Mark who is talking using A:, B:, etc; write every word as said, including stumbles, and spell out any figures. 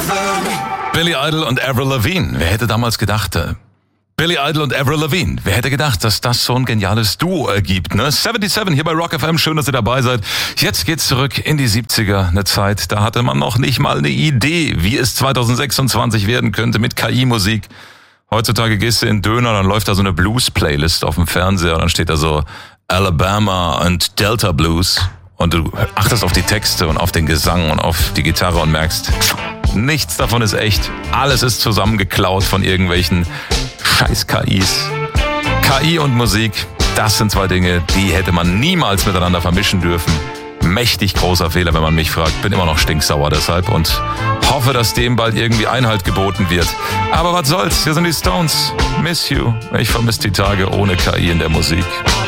A: Billy Idol und Avril Lavigne. Wer hätte damals gedacht, äh, Billy Idol und Avril Lavigne. Wer hätte gedacht, dass das so ein geniales Duo ergibt, ne? siebenundsiebzig hier bei Rock F M. Schön, dass ihr dabei seid. Jetzt geht's zurück in die siebziger. Eine Zeit, da hatte man noch nicht mal eine Idee, wie es zwanzig sechsundzwanzig werden könnte mit K I-Musik. Heutzutage gehst du in Döner, dann läuft da so eine Blues-Playlist auf dem Fernseher und dann steht da so Alabama und Delta Blues. Und du achtest auf die Texte und auf den Gesang und auf die Gitarre und merkst, nichts davon ist echt. Alles ist zusammengeklaut von irgendwelchen scheiß K Is. K I und Musik, das sind zwei Dinge, die hätte man niemals miteinander vermischen dürfen. Mächtig großer Fehler, wenn man mich fragt. Bin immer noch stinksauer deshalb und hoffe, dass dem bald irgendwie Einhalt geboten wird. Aber was soll's, hier sind die Stones. Miss You. Ich vermisse die Tage ohne K I in der Musik.